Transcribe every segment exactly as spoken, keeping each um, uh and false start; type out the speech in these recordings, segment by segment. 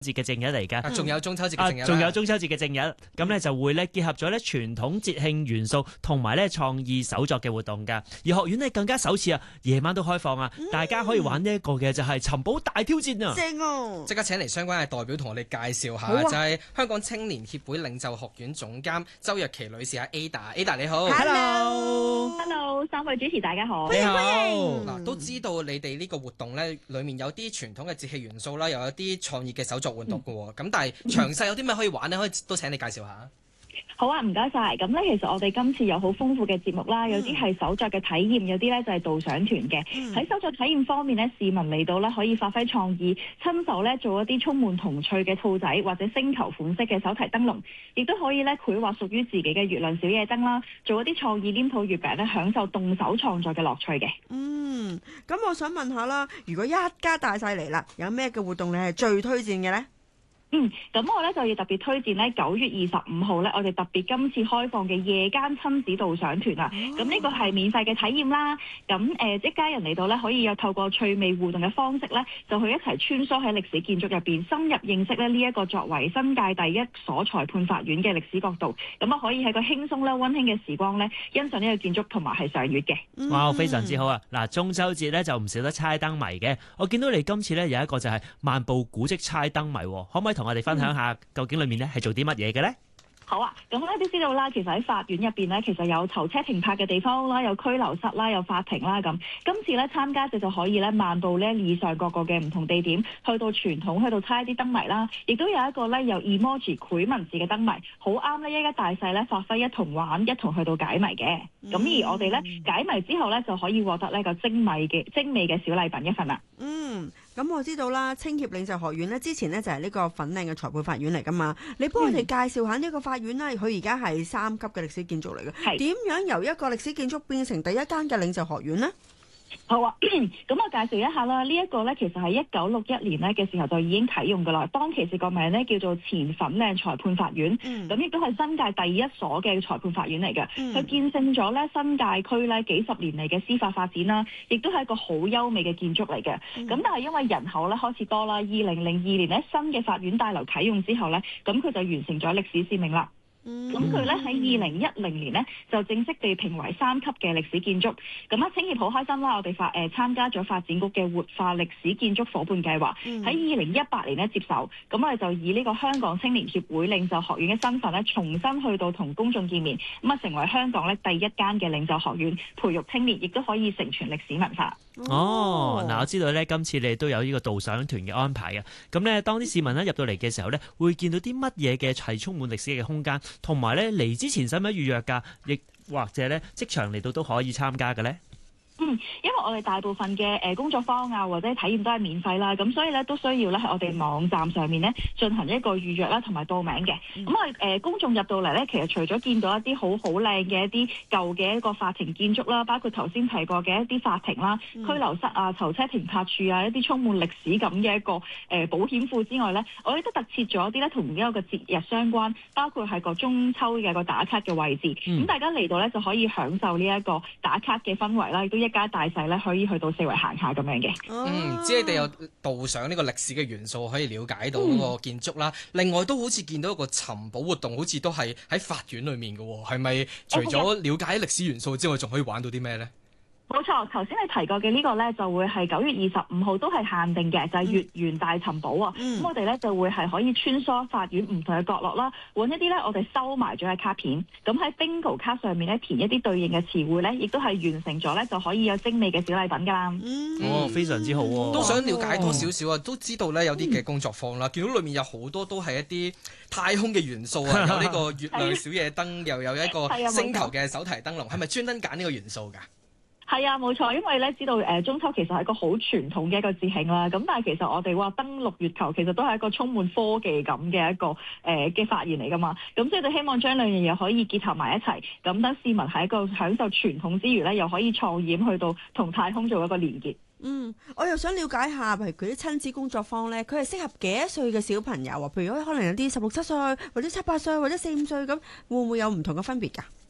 節嘅正日嚟㗎， 仲有中秋節嘅正日， 仲有中秋節嘅正日，咁咧就會咧結合咗咧傳統節慶元素同埋咧創意手作嘅活動㗎。而學院咧更加首次啊，夜晚都開放啊，大家可以玩呢一個嘅就係尋寶大挑戰啊！ 正哦！ 即刻請嚟相關嘅代表同我哋介紹下， 啊、 就係香港青年協會領袖學院總監周若琪女士啊 ，Ada，Ada 你好 ，Hello，Hello，三位主持大家好， 你好。嗱，都知道你哋呢個活動咧，裡面有啲傳統嘅節氣元素啦，又有啲創意嘅手作活動嘅喎，咁、嗯、但係詳細有啲咩可以玩呢？可以都請你介紹下。 好啊，唔該晒。咁咧，其實我哋今次有好豐富嘅節目啦，有啲係手作嘅體驗，有啲咧就係導賞團嘅。喺、嗯、手作體驗方面咧，市民嚟到咧可以發揮創意，親手咧做一啲充滿童趣嘅兔仔或者星球款式嘅手提燈籠，亦都可以咧繪畫屬於自己嘅月亮小夜燈啦，做一啲創意黏土月餅咧，享受動手創作嘅樂趣嘅。 嗯，咁我想問下啦，如果一家大細嚟啦，有咩嘅活動你係最推薦嘅呢？ 嗯，咁我咧就要特別推薦咧九月二十五號咧，我哋特別今次開放嘅夜間親子導賞團啊！咁呢、哦、個係免費嘅體驗啦。咁誒、呃，一家人嚟到咧，可以有透過趣味互動嘅方式咧，就去一齊穿梭喺歷史建築入邊，深入認識咧呢一個作為新界第一所裁判法院嘅歷史角度。咁啊，可以喺個輕鬆啦、溫馨嘅時光咧，欣賞呢個建築同埋係賞月嘅。 哇，非常之好啊！嗱，中秋節咧就唔少得猜燈謎嘅。我見到你今次咧有一個就係漫步古蹟猜燈謎，可唔可以同我哋分享下究竟裏面咧係做啲乜嘢嘅咧？ 好啊，咁咧都知道啦，其實喺法院入邊咧，其實有囚車停泊嘅地方啦，有拘留室啦，有法庭啦咁。今次咧參加者就可以咧漫步咧以上各個嘅唔同地點，去到傳統去到猜啲燈謎啦，亦都有一個咧有 emoji 繪文字嘅燈謎，好啱咧一家大細咧發揮一同玩，一同去到解謎嘅。咁、嗯、而我哋咧解謎之後咧就可以獲得呢個精美嘅精美嘅小禮品一份啦。 嗯，咁我知道啦，青協領袖學院咧之前咧就係呢個粉嶺嘅裁判法院嚟噶嘛，你幫我哋介紹下呢個法院啦，佢而家係三級嘅歷史建築嚟嘅，點樣由一個歷史建築變成第一間嘅領袖學院呢？ 好啊，咁我介紹一下啦。呢、這、一個咧，其實係一九六一年咧嘅時候就已經啟用噶啦。當其時個名咧叫做前粉嶺裁判法院，咁亦都係新界第一所嘅裁判法院嚟嘅。佢、嗯、見證咗咧新界區咧幾十年嚟嘅司法發展啦，亦都係一個好優美嘅建築嚟嘅。咁、嗯、但係因為人口咧開始多啦，二零零二年咧新嘅法院大樓啟用之後咧，咁佢就完成咗歷史使命啦。咁佢咧喺二零一零年咧就正式被評為三級嘅歷史建築。咁啊，青協好開心啦！我哋發誒參加咗發展局嘅活化歷史建築伙伴計劃，喺二零一八年咧接受。咁我哋就以呢個香港青年協會領袖學院嘅身份咧，重新去到同公眾見面，咁啊成為香港咧第一間嘅領袖學院，培育青年，亦都可以承傳歷史文化。 哦，嗱，我知道咧，今次你都有呢個導賞團嘅安排嘅。咁咧，當啲市民咧入到嚟嘅時候咧，會見到啲乜嘢嘅係充滿歷史嘅空間，同埋咧嚟之前使唔使預約㗎？亦或者咧即場嚟到都可以參加嘅咧？ 嗯，因為我哋大部分嘅誒工作坊啊或者體驗都係免費啦，咁所以咧都需要咧喺我哋網站上面咧進行一個預約啦同埋報名嘅。咁我哋誒公眾入到嚟咧，其實除咗見到一啲好好靚嘅一啲舊嘅一個法庭建築啦，包括頭先提過嘅一啲法庭啦、嗯、拘留室啊、囚車停泊處啊、一啲充滿歷史感嘅一個誒、呃、保險庫之外咧，我哋都特設咗一啲咧同呢一個節日相關，包括係個中秋嘅個打卡嘅位置。咁、嗯、大家嚟到咧就可以享受呢一個打卡嘅氛圍啦，亦都一家大細咧可以去到四圍行下咁樣嘅。 嗯，唔知你哋有導賞呢個歷史嘅元素，可以了解到嗰個建築啦、嗯。另外都好似見到一個尋寶活動，好似都係喺法院裏面嘅喎。係咪除咗了解歷史元素之外，仲可以玩到啲咩呢？ 冇錯，頭先你提過嘅呢個呢，就會係九月二十五號都係限定嘅，就係、是、月圓大尋寶啊！咁、嗯、我哋呢，就會係可以穿梭法院唔同嘅角落啦，揾一啲呢我哋收埋咗嘅卡片，咁喺 bingo 卡上面呢，填一啲對應嘅詞彙呢，亦都係完成咗呢，就可以有精美嘅小禮品噶啦。 嗯，哦，非常之好喎、啊！ 都想了解多少少啊，都知道呢，有啲嘅工作坊啦，見、嗯、到裏面有好多都係一啲太空嘅元素啊，有呢個月亮小夜燈，又有一個星球嘅手提燈籠，係咪專登揀呢個元素㗎？ 係啊，冇錯，因為咧知道誒、呃、中秋其實係一個好傳統嘅一個節慶啦。咁但係其實我哋話登陸月球，其實都係一個充滿科技感嘅一個誒嘅發現嚟㗎嘛。咁所以就希望將兩樣嘢可以結合埋一齊，咁等市民喺一個享受傳統之餘咧，又可以創意去到同太空做一個連結。 嗯，我又想了解下，譬如佢啲親子工作坊咧，佢係適合幾多歲嘅小朋友啊？譬如可能有啲十六七歲，或者七八歲，或者四五歲咁，會唔會有唔同嘅分別㗎？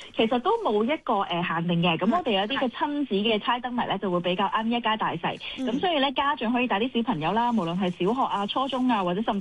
其實都冇一個誒、呃、限定嘅，咁我哋有啲嘅親子嘅猜燈謎咧，就會比較啱一家大細，咁、嗯、所以咧家長可以帶啲小朋友啦，無論係小學啊、初中啊，或者甚